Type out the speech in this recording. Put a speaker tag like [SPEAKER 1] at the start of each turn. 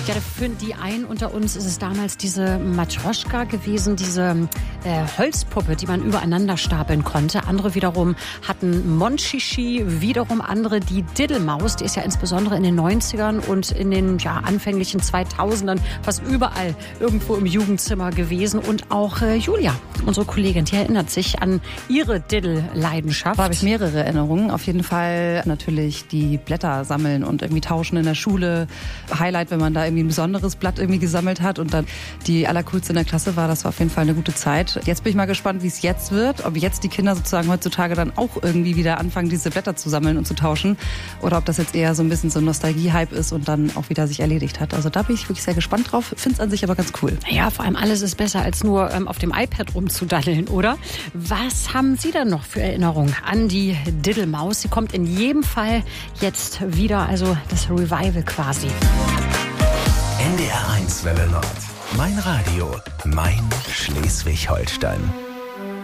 [SPEAKER 1] Ja, für die einen unter uns ist es damals diese Matrjoschka gewesen, diese Holzpuppe, die man übereinander stapeln konnte. Andere wiederum hatten Monchichi, wiederum andere die Diddelmaus. Die ist ja insbesondere in den 90ern und in den anfänglichen 2000ern fast überall irgendwo im Jugendzimmer gewesen. Und auch Julia, unsere Kollegin, die erinnert sich an ihre Diddel-Leidenschaft.
[SPEAKER 2] Da habe ich mehrere Erinnerungen. Auf jeden Fall natürlich die Blätter sammeln und irgendwie tauschen in der Schule. Highlight, wenn man da irgendwie ein besonderes Blatt irgendwie gesammelt hat und dann die allercoolste in der Klasse war. Das war auf jeden Fall eine gute Zeit. Jetzt bin ich mal gespannt, wie es jetzt wird. Ob jetzt die Kinder sozusagen heutzutage dann auch irgendwie wieder anfangen, diese Blätter zu sammeln und zu tauschen. Oder ob das jetzt eher so ein bisschen so ein Nostalgie-Hype ist und dann auch wieder sich erledigt hat. Also da bin ich wirklich sehr gespannt drauf. Finde es an sich aber ganz cool.
[SPEAKER 1] Ja, vor allem alles ist besser, als nur auf dem iPad rumzudaddeln, oder? Was haben Sie denn noch für Erinnerungen an die Diddelmaus? Sie kommt in jedem Fall jetzt wieder, also das Revival quasi.
[SPEAKER 3] NDR 1 Welle Nord. Mein Radio, mein Schleswig-Holstein.